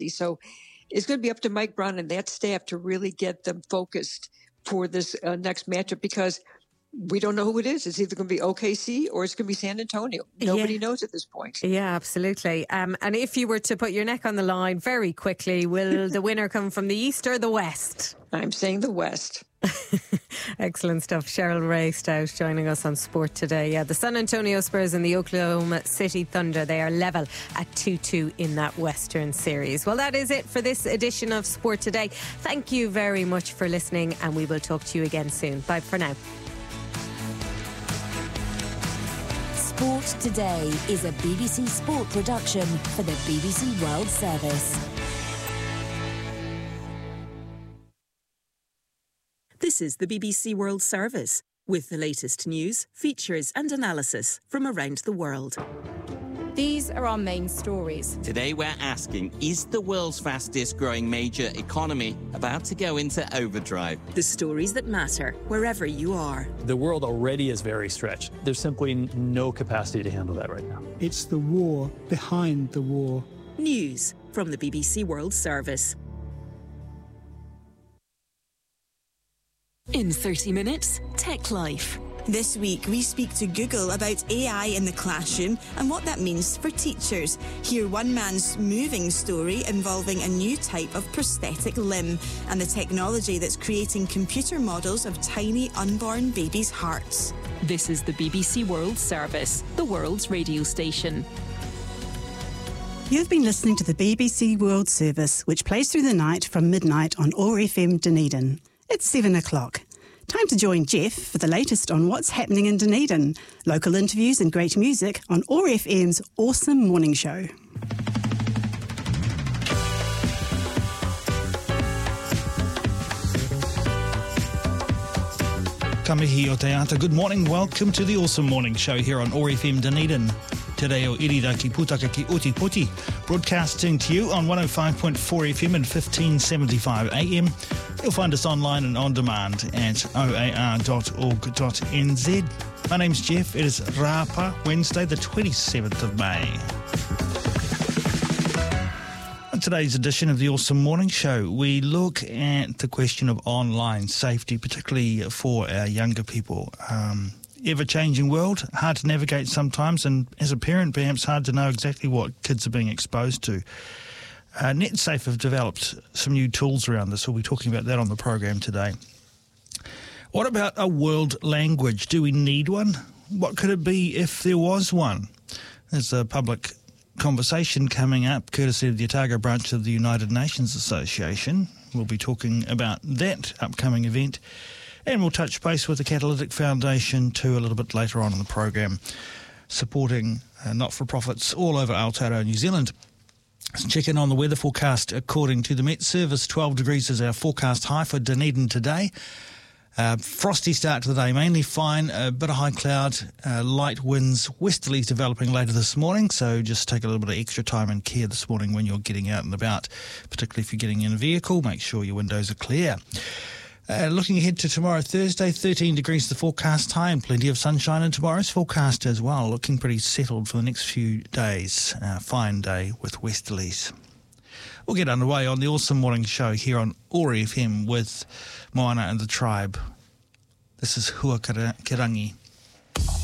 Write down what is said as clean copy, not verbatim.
OKC. So it's going to be up to Mike Brown and that staff to really get them focused for this next matchup, because we don't know who it is. It's either going to be OKC or it's going to be San Antonio. Nobody knows at this point. Yeah, absolutely. And if you were to put your neck on the line very quickly, will the winner come from the East or the West? I'm saying the West. Excellent stuff. Cheryl Ray Stout joining us on Sport Today. Yeah, the San Antonio Spurs and the Oklahoma City Thunder, they are level at 2-2 in that Western Series. Well, that is it for this edition of Sport Today. Thank you very much for listening, and we will talk to you again soon. Bye for now. Sport Today is a BBC Sport production for the BBC World Service. This is the BBC World Service, with the latest news, features and analysis from around the world. These are our main stories. Today we're asking, is the world's fastest growing major economy about to go into overdrive? The stories that matter, wherever you are. The world already is very stretched. There's simply no capacity to handle that right now. It's the war behind the war. News from the BBC World Service. In 30 minutes, Tech Life. This week, we speak to Google about AI in the classroom and what that means for teachers. Hear one man's moving story involving a new type of prosthetic limb and the technology that's creating computer models of tiny unborn babies' hearts. This is the BBC World Service, the world's radio station. You've been listening to the BBC World Service, which plays through the night from midnight on OAR FM Dunedin. It's 7 o'clock. Time to join Jeff for the latest on what's happening in Dunedin. Local interviews and great music on OAR FM's Awesome Morning Show. Ka mihi o te ata. Good morning, welcome to the Awesome Morning Show here on OAR FM Dunedin. Te reo irira ki putaka ki Oti, broadcasting to you on 105.4 FM and 1575 AM. You'll find us online and on demand at oar.org.nz. My name's Jeff. It is Rapa, Wednesday, the 27th of May. On today's edition of the Awesome Morning Show, we look at the question of online safety, particularly for our younger people. Ever-changing world, hard to navigate sometimes, and as a parent, perhaps hard to know exactly what kids are being exposed to. NetSafe have developed some new tools around this. We'll be talking about that on the program today. What about a world language? Do we need one? What could it be if there was one? There's a public conversation coming up, courtesy of the Otago branch of the United Nations Association. We'll be talking about that upcoming event. And we'll touch base with the Catalytic Foundation too a little bit later on in the program, supporting not-for-profits all over Aotearoa, New Zealand. Let's check in on the weather forecast. According to the Met Service, 12 degrees is our forecast high for Dunedin today. Frosty start to the day, mainly fine, a bit of high cloud, light winds, westerlies developing later this morning, so just take a little bit of extra time and care this morning when you're getting out and about, particularly if you're getting in a vehicle. Make sure your windows are clear. Looking ahead to tomorrow, Thursday, 13 degrees the forecast high and plenty of sunshine in tomorrow's forecast as well. Looking pretty settled for the next few days. Fine day with westerlies. We'll get underway on the Awesome Morning Show here on OAR FM with Moana and the Tribe. This is Huakarangi.